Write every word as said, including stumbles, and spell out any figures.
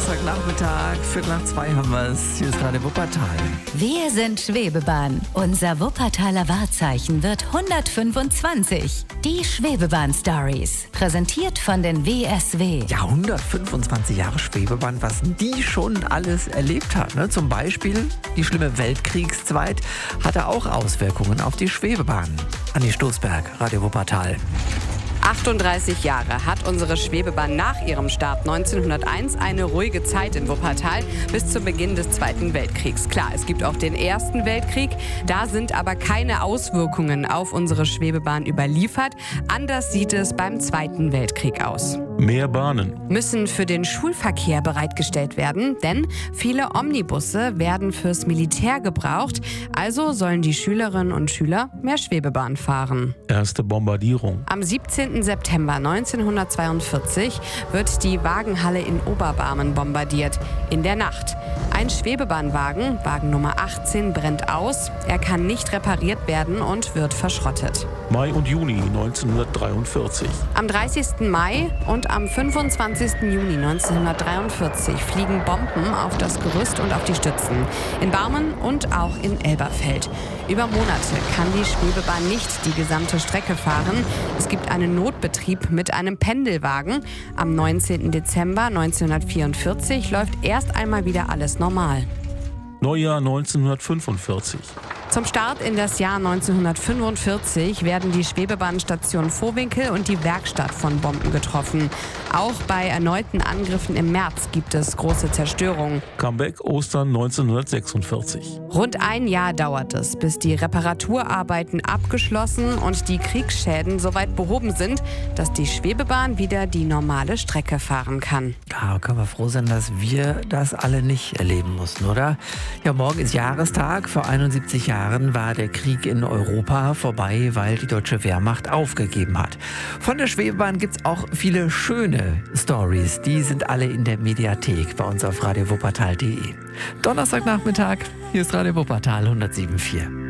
Donnerstagnachmittag, Viertel nach zwei haben wir es. Hier ist gerade Wuppertal. Wir sind Schwebebahn. Unser Wuppertaler Wahrzeichen wird hundertfünfundzwanzig. Die Schwebebahn-Stories. Präsentiert von den W S W. Ja, hundertfünfundzwanzig Jahre Schwebebahn, was die schon alles erlebt hat. Ne? Zum Beispiel die schlimme Weltkriegszeit hatte auch Auswirkungen auf die Schwebebahn. Anni Stoßberg, Radio Wuppertal. achtunddreißig Jahre hat unsere Schwebebahn nach ihrem Start neunzehnhunderteins eine ruhige Zeit in Wuppertal bis zu Beginn des Zweiten Weltkriegs. Klar, es gibt auch den Ersten Weltkrieg, da sind aber keine Auswirkungen auf unsere Schwebebahn überliefert. Anders sieht es beim Zweiten Weltkrieg aus. Mehr Bahnen Müssen für den Schulverkehr bereitgestellt werden, denn viele Omnibusse werden fürs Militär gebraucht. Also sollen die Schülerinnen und Schüler mehr Schwebebahn fahren. Erste Bombardierung. Am siebzehnten September neunzehnhundertzweiundvierzig wird die Wagenhalle in Oberbarmen bombardiert. In der Nacht. Ein Schwebebahnwagen, Wagen Nummer achtzehn, brennt aus. Er kann nicht repariert werden und wird verschrottet. Mai und Juni neunzehnhundertdreiundvierzig. Am dreißigsten Mai und am fünfundzwanzigsten Juni neunzehnhundertdreiundvierzig fliegen Bomben auf das Gerüst und auf die Stützen. In Barmen und auch in Elberfeld. Über Monate kann die Schwebebahn nicht die gesamte Strecke fahren. Es gibt einen Notbetrieb mit einem Pendelwagen. Am neunzehnten Dezember neunzehnhundertvierundvierzig läuft erst einmal wieder alles normal. Neujahr neunzehnhundertfünfundvierzig. Zum Start in das Jahr neunzehnhundertfünfundvierzig werden die Schwebebahnstation Vohwinkel und die Werkstatt von Bomben getroffen. Auch bei erneuten Angriffen im März gibt es große Zerstörung. Comeback Ostern neunzehnhundertsechsundvierzig. Rund ein Jahr dauert es, bis die Reparaturarbeiten abgeschlossen und die Kriegsschäden soweit behoben sind, dass die Schwebebahn wieder die normale Strecke fahren kann. Da können wir froh sein, dass wir das alle nicht erleben mussten, oder? Ja, morgen ist Jahrestag. Vor einundsiebzig Jahren war der Krieg in Europa vorbei, weil die deutsche Wehrmacht aufgegeben hat. Von der Schwebebahn gibt es auch viele schöne Stories. Die sind alle in der Mediathek bei uns auf radio wuppertal punkt de. Donnerstagnachmittag, hier ist Radio Wuppertal hundertsieben Komma vier.